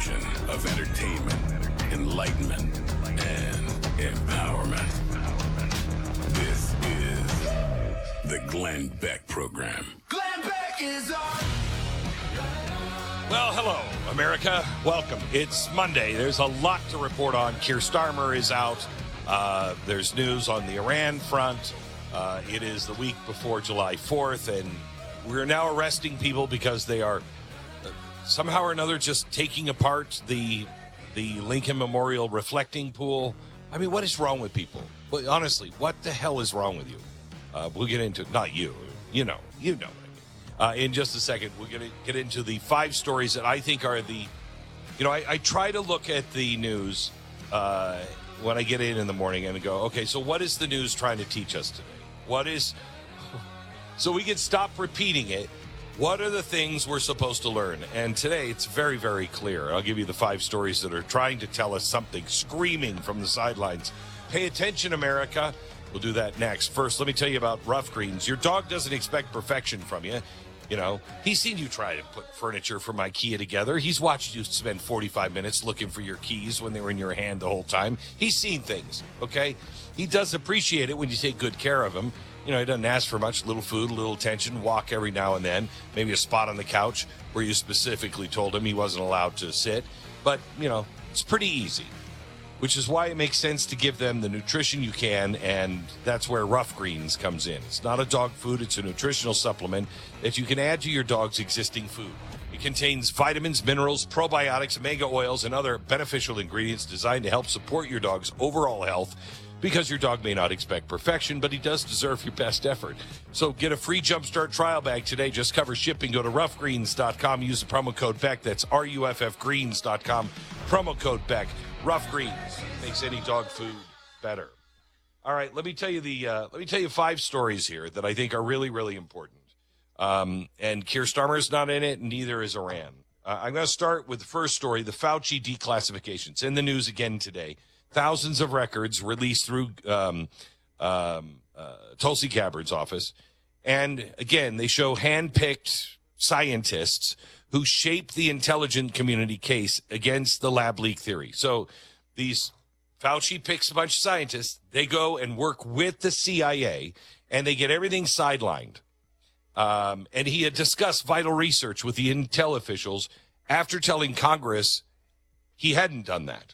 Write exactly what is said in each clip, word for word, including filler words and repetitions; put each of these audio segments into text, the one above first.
combination of entertainment, enlightenment, and empowerment. This is the Glenn Beck Program. Glenn Beck is on! Well, hello, America. Welcome. It's Monday. There's a lot to report on. Keir Starmer is out. Uh, there's news on the Iran front. Uh, it is the week before July fourth, and we're now arresting people because they are uh, somehow or another just taking apart the the Lincoln Memorial reflecting pool. I mean, what is wrong with people? Well, honestly, what the hell is wrong with you? Uh, we'll get into, not you, you know, you know. Uh, in just a second, we're going to get into the five stories that I think are the, you know, I, I try to look at the news uh, when I get in in the morning and go, okay, so what is the news trying to teach us today? What is, so we can stop repeating it. What are the things we're supposed to learn? And today it's very, very clear. I'll give you the five stories that are trying to tell us something, screaming from the sidelines. Pay attention, America. We'll do that next. First, let me tell you about Rough Greens. Your dog doesn't expect perfection from you. You know, he's seen you try to put furniture from IKEA together. He's watched you spend forty-five minutes looking for your keys when they were in your hand the whole time. He's seen things, okay? He does appreciate it when you take good care of him. You know, he doesn't ask for much, little food, a little attention, walk every now and then, maybe a spot on the couch where you specifically told him he wasn't allowed to sit. But, you know, it's pretty easy, which is why it makes sense to give them the nutrition you can, and that's where Rough Greens comes in. It's not a dog food, it's a nutritional supplement that you can add to your dog's existing food. It contains vitamins, minerals, probiotics, omega oils, and other beneficial ingredients designed to help support your dog's overall health, because your dog may not expect perfection, but he does deserve your best effort. So get a free Jumpstart trial bag today. Just cover shipping. Go to rough greens dot com. Use the promo code Beck. That's R U F F greens dot com. Promo code Beck. Rough Greens makes any dog food better. All right, let me tell you the uh, let me tell you five stories here that I think are really, really important. Um, and Keir Starmer is not in it, and neither is Iran. Uh, I'm going to start with the first story: the Fauci declassifications. In the news again today. Thousands of records released through um, um, uh, Tulsi Gabbard's office. And again, they show hand-picked scientists who shaped the intelligence community case against the lab leak theory. So these Fauci picks a bunch of scientists. They go and work with the C I A, and they get everything sidelined. Um, and he had discussed vital research with the intel officials after telling Congress he hadn't done that.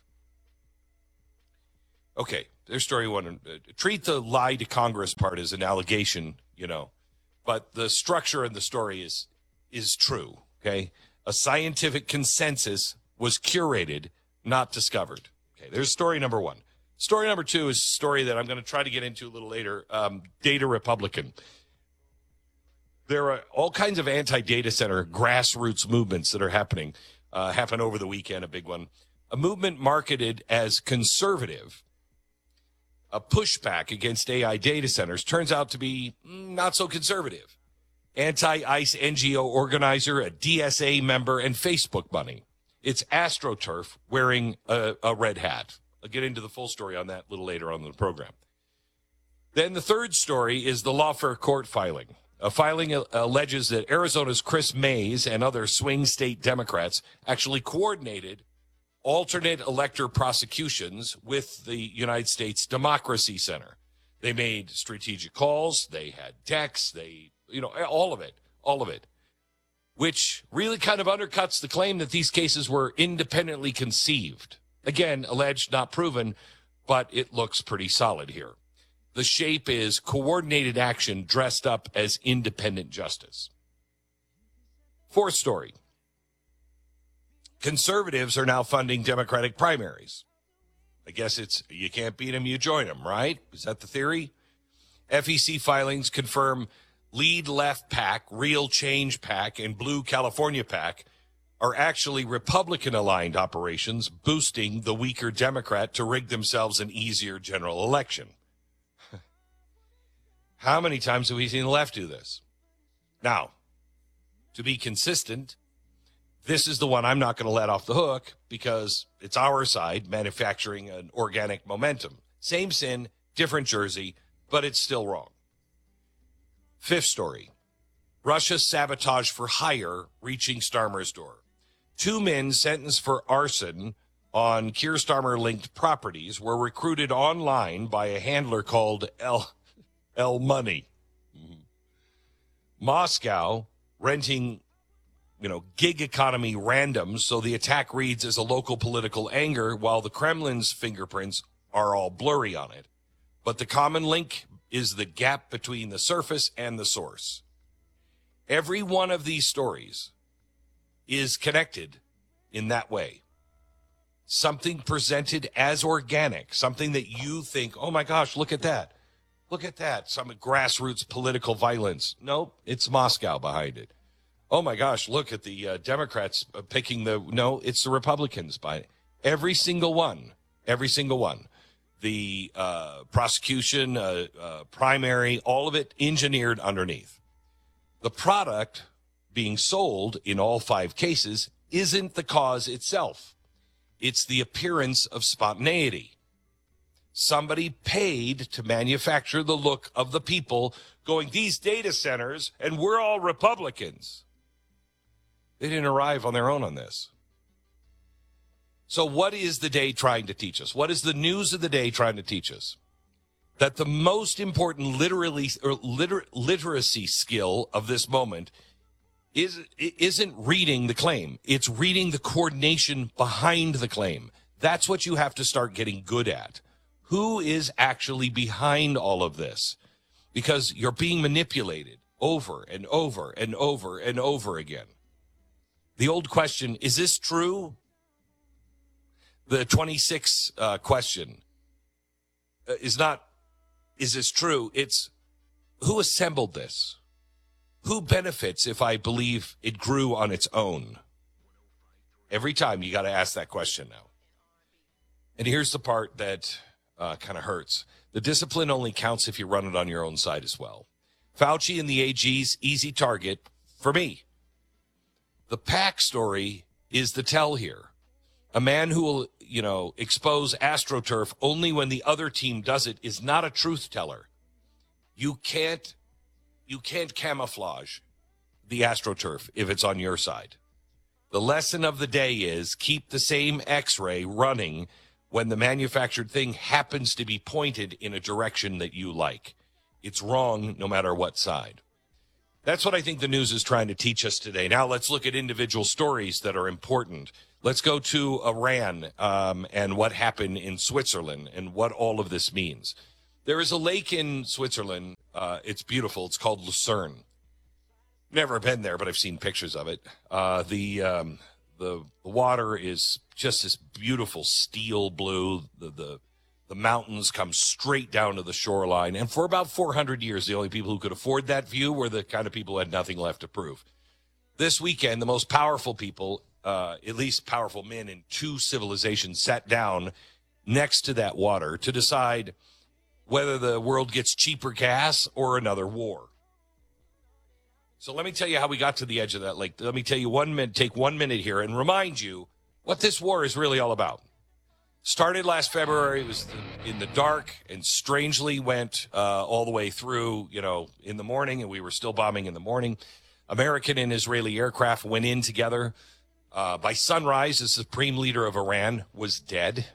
Okay, there's story one. Uh, treat the lie to Congress part as an allegation, you know, but the structure in the story is is true, okay? A scientific consensus was curated, not discovered. Okay, there's story number one. Story number two is a story that I'm going to try to get into a little later, um, Data Republican. There are all kinds of anti-data center grassroots movements that are happening. Uh, happened over the weekend, a big one. A movement marketed as conservative. A pushback against A I data centers turns out to be not so conservative. Anti-ICE N G O organizer, a D S A member, and Facebook bunny. It's AstroTurf wearing a, a red hat. I'll get into the full story on that a little later on in the program. Then the third story is the lawfare court filing. A filing alleges that Arizona's Chris Mays and other swing state Democrats actually coordinated alternate elector prosecutions with the United States Democracy Center. They made strategic calls. They had texts. They, you know, all of it, all of it, which really kind of undercuts the claim that these cases were independently conceived. Again, alleged, not proven, but it looks pretty solid here. The shape is coordinated action dressed up as independent justice. Fourth story. Conservatives are now funding Democratic primaries. I guess it's, you can't beat them, you join them, right? Is that the theory? F E C filings confirm Lead Left PAC, Real Change PAC, and Blue California PAC are actually Republican-aligned operations boosting the weaker Democrat to rig themselves an easier general election. How many times have we seen the left do this? Now, to be consistent, this is the one I'm not going to let off the hook because it's our side manufacturing an organic momentum. Same sin, different jersey, but it's still wrong. Fifth story. Russia's sabotage for hire reaching Starmer's door. Two men sentenced for arson on Keir Starmer-linked properties were recruited online by a handler called L, L Money. Mm-hmm. Moscow renting, you know, gig economy randoms so the attack reads as a local political anger while the Kremlin's fingerprints are all blurry on it. But the common link is the gap between the surface and the source. Every one of these stories is connected in that way. Something presented as organic, something that you think, oh my gosh, look at that. Look at that. Some grassroots political violence. Nope, it's Moscow behind it. Oh my gosh, look at the uh, Democrats picking the, no, it's the Republicans behind it. Every single one, every single one. The uh, prosecution, uh, uh, primary, all of it engineered underneath. The product being sold in all five cases isn't the cause itself. It's the appearance of spontaneity. Somebody paid to manufacture the look of the people going, these data centers, and we're all Republicans. They didn't arrive on their own on this. So what is the day trying to teach us? What is the news of the day trying to teach us? That the most important literally or liter, literacy skill of this moment is, isn't reading the claim. It's reading the coordination behind the claim. That's what you have to start getting good at. Who is actually behind all of this? Because you're being manipulated over and over and over and over again. The old question, is this true? The twenty-six uh, question uh, is not, is this true? It's, who assembled this? Who benefits if I believe it grew on its own? Every time you got to ask that question now. And here's the part that uh, kind of hurts. The discipline only counts if you run it on your own side as well. Fauci and the A G's easy target for me. The PAC story is the tell here. A man who will, you know, expose AstroTurf only when the other team does it is not a truth teller. You can't, you can't camouflage the AstroTurf if it's on your side. The lesson of the day is keep the same X-ray running when the manufactured thing happens to be pointed in a direction that you like. It's wrong no matter what side. That's what I think the news is trying to teach us today. Now let's look at individual stories that are important. Let's go to Iran um, and what happened in Switzerland and what all of this means. There is a lake in Switzerland. Uh, it's beautiful. It's called Lucerne. Never been there, but I've seen pictures of it. Uh, the, um, the the water is just this beautiful steel blue. The, the the mountains come straight down to the shoreline. And for about four hundred years, the only people who could afford that view were the kind of people who had nothing left to prove. This weekend, the most powerful people, uh, at least powerful men in two civilizations, sat down next to that water to decide whether the world gets cheaper gas or another war. So let me tell you how we got to the edge of that lake. Let me tell you one minute, take one minute here and remind you what this war is really all about. Started last February. It was in the dark and strangely went uh, all the way through, you know, in the morning, and we were still bombing in the morning. American and Israeli aircraft went in together. Uh, by sunrise, the supreme leader of Iran was dead.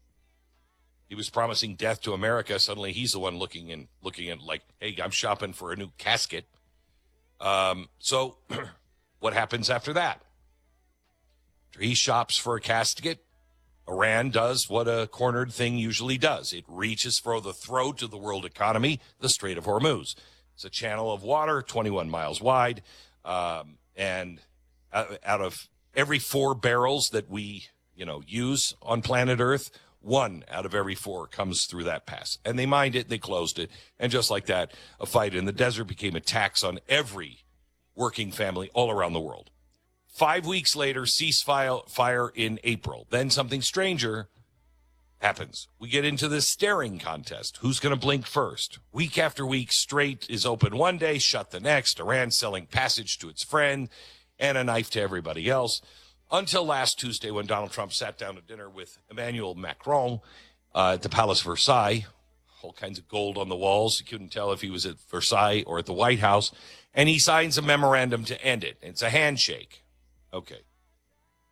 He was promising death to America. Suddenly he's the one looking and looking at like, hey, I'm shopping for a new casket. Um, so what happens after that? After he shops for a casket, Iran does what a cornered thing usually does. It reaches for the throat of the world economy, the Strait of Hormuz. It's a channel of water, twenty-one miles wide. Um, and out of every four barrels that we, you know, use on planet Earth, one out of every four comes through that pass. And they mined it, they closed it. And just like that, a fight in the desert became a tax on every working family all around the world. Five weeks later, ceasefire fire in April. Then something stranger happens. We get into this staring contest. Who's going to blink first? Week after week, Strait is open one day, shut the next. Iran selling passage to its friend and a knife to everybody else. Until last Tuesday when Donald Trump sat down to dinner with Emmanuel Macron uh, at the Palace Versailles. All kinds of gold on the walls. You couldn't tell if he was at Versailles or at the White House. And he signs a memorandum to end it. It's a handshake. Okay.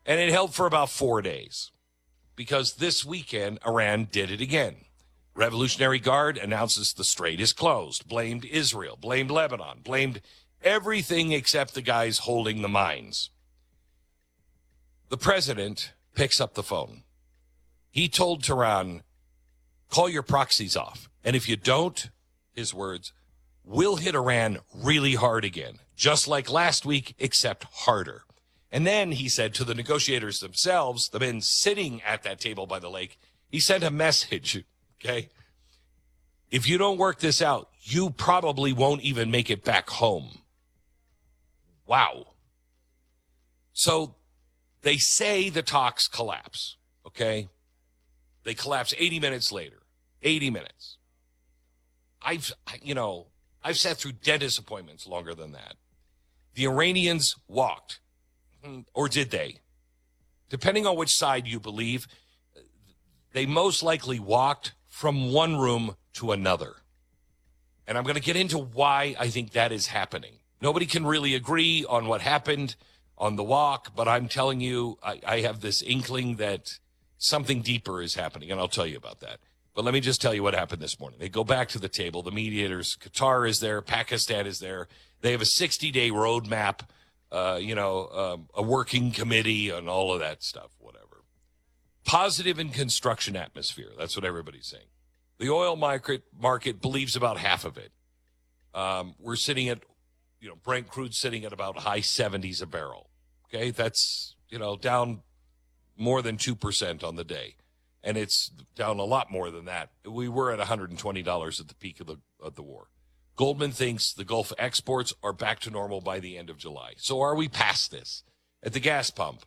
And it held for about four days because this weekend, Iran did it again. Revolutionary Guard announces the strait is closed, blamed Israel, blamed Lebanon, blamed everything except the guys holding the mines. The president picks up the phone. He told Tehran, call your proxies off. And if you don't, his words, we'll hit Iran really hard again, just like last week, except harder. And then he said to the negotiators themselves, the men sitting at that table by the lake, he sent a message, okay? If you don't work this out, you probably won't even make it back home. Wow. So they say the talks collapse, okay? They collapse eighty minutes later. eighty minutes. I've, you know, I've sat through dentist appointments longer than that. The Iranians walked. Or did they? Depending on which side you believe, they most likely walked from one room to another. And I'm going to get into why I think that is happening. Nobody can really agree on what happened on the walk, but I'm telling you, I, I have this inkling that something deeper is happening, and I'll tell you about that. But let me just tell you what happened this morning. They go back to the table. The mediators, Qatar is there, Pakistan is there. They have a sixty-day roadmap. Uh, you know, um, a working committee and all of that stuff, whatever. Positive and construction atmosphere. That's what everybody's saying. The oil market market believes about half of it. Um, we're sitting at, you know, Brent crude sitting at about high seventies a barrel. Okay, that's, you know, down more than two percent on the day. And it's down a lot more than that. We were at one hundred twenty dollars at the peak of the of the war. Goldman thinks the Gulf exports are back to normal by the end of July. So are we past this? At the gas pump?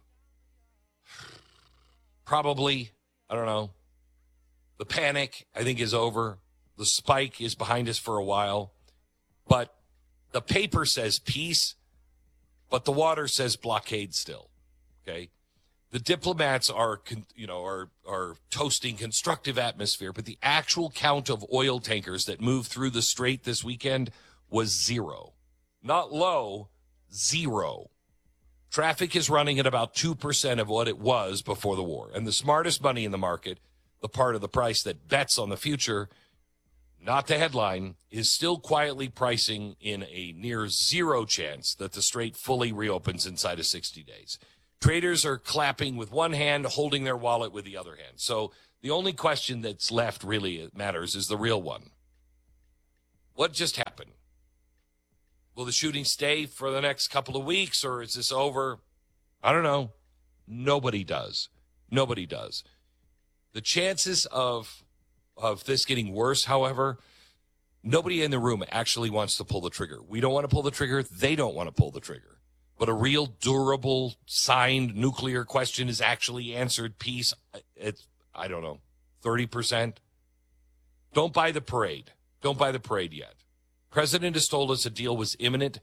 Probably. I don't know. The panic, I think, is over. The spike is behind us for a while. But the paper says peace, but the water says blockade still. Okay? The diplomats are, you know, are are toasting constructive atmosphere, but the actual count of oil tankers that moved through the strait this weekend was zero. Not low, zero. Traffic is running at about two percent of what it was before the war. And the smartest money in the market, the part of the price that bets on the future, not the headline, is still quietly pricing in a near zero chance that the strait fully reopens inside of sixty days. Traders are clapping with one hand, holding their wallet with the other hand. So the only question that's left really that matters is the real one. What just happened? Will the shooting stay for the next couple of weeks, or is this over? I don't know. Nobody does. Nobody does. The chances of of this getting worse, however, nobody in the room actually wants to pull the trigger. We don't want to pull the trigger. They don't want to pull the trigger. But a real durable, signed nuclear question is actually answered peace. It's, I don't know, thirty percent. Don't buy the parade. Don't buy the parade yet. President has told us a deal was imminent.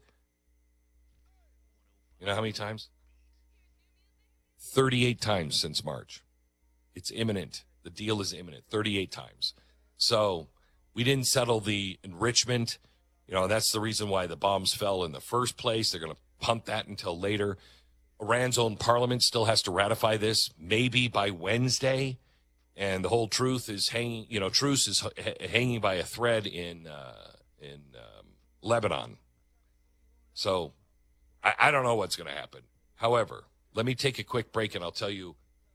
You know how many times? thirty-eight times since March. It's imminent. The deal is imminent. thirty-eight times. So we didn't settle the enrichment. You know, that's the reason why the bombs fell in the first place. They're going to punt that until later. Iran's own parliament still has to ratify this, maybe by Wednesday. And the whole truth is hanging, you know, truce is h- hanging by a thread in uh, in um, Lebanon. So I, I don't know what's going to happen. However, let me take a quick break and I'll tell you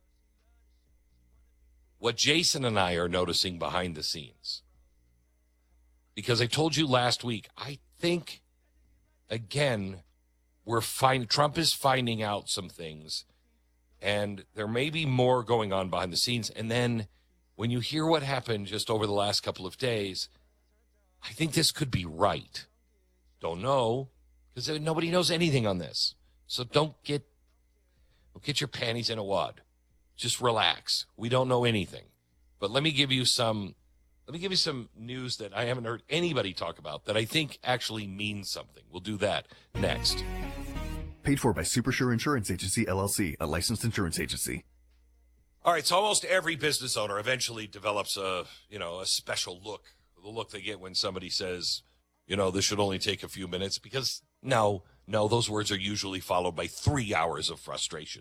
what Jason and I are noticing behind the scenes. Because I told you last week, I think, again, we're find, Trump is finding out some things, and there may be more going on behind the scenes. And then when you hear what happened just over the last couple of days, I think this could be right. Don't know, because nobody knows anything on this. So don't get, don't get your panties in a wad. Just relax. We don't know anything. But let me give you some, let me give you some news that I haven't heard anybody talk about that I think actually means something. We'll do that next. Paid for by Supersure Insurance Agency, L L C, a licensed insurance agency. All right, so almost every business owner eventually develops a, you know, a special look, the look they get when somebody says, you know, this should only take a few minutes, because no, no, those words are usually followed by three hours of frustration.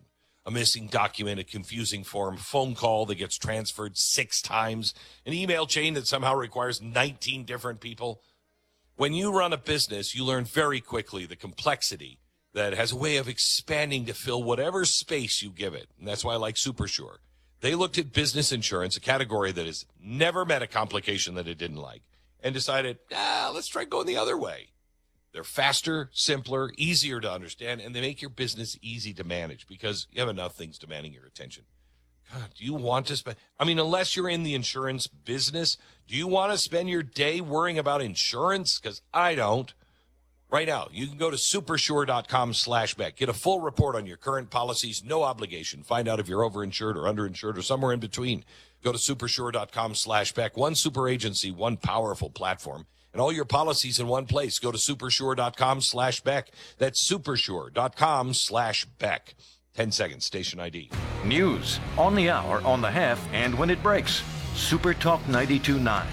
a missing document, a confusing form, phone call that gets transferred six times, an email chain that somehow requires nineteen different people. When you run a business, you learn very quickly the complexity that has a way of expanding to fill whatever space you give it. And that's why I like SuperSure. They looked at business insurance, a category that has never met a complication that it didn't like, and decided, ah, let's try going the other way. They're faster, simpler, easier to understand, and they make your business easy to manage because you have enough things demanding your attention. God, do you want to spend, I mean, unless you're in the insurance business, do you want to spend your day worrying about insurance? Because I don't. Right now, you can go to supersure.com slash Beck. Get a full report on your current policies, no obligation. Find out if you're overinsured or underinsured or somewhere in between. Go to supersure.com slash Beck. One super agency, one powerful platform, and all your policies in one place. Go to supersure.com slash Beck. That's supersure.com slash Beck. ten seconds, station I D. News on the hour, on the half, and when it breaks. Super Talk ninety-two point nine.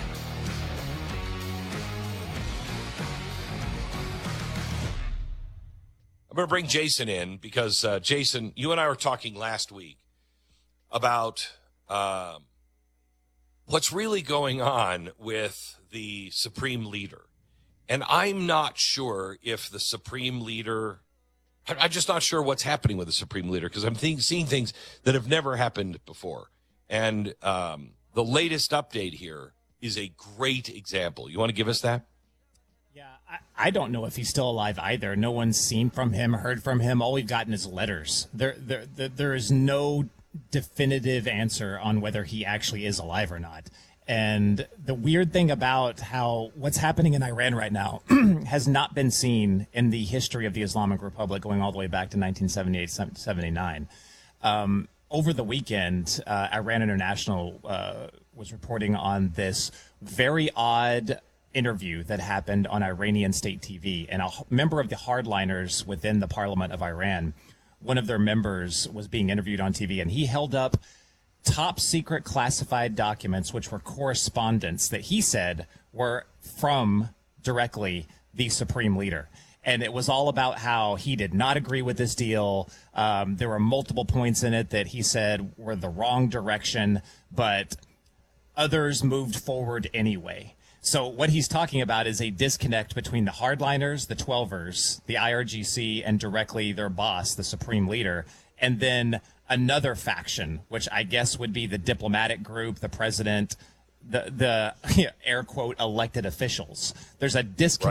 I'm going to bring Jason in because, uh, Jason, you and I were talking last week about um, what's really going on with the Supreme Leader. And I'm not sure if the Supreme Leader, I'm just not sure what's happening with the Supreme Leader because I'm think, seeing things that have never happened before. And um, the latest update here is a great example. You want to give us that? Yeah, I, I don't know if he's still alive either. No one's seen from him, heard from him. All we've gotten is letters. There, there, there, there is no definitive answer on whether he actually is alive or not. And the weird thing about how what's happening in Iran right now has not been seen in the history of the Islamic Republic going all the way back to nineteen seventy-eight, seventy-nine. Um, over the weekend, uh, Iran International uh, was reporting on this very odd interview that happened on Iranian state T V, and a member of the hardliners within the parliament of Iran, one of their members was being interviewed on T V, and he held up top secret classified documents, which were correspondence that he said were from directly the Supreme Leader. And it was all about how he did not agree with this deal. Um, there were multiple points in it that he said were the wrong direction, but others moved forward anyway. So what he's talking about is a disconnect between the hardliners, the twelvers, the I R G C, and directly their boss, the Supreme Leader, and then another faction, which I guess would be the diplomatic group, the president, the, the air quote, elected officials. There's a disconnect.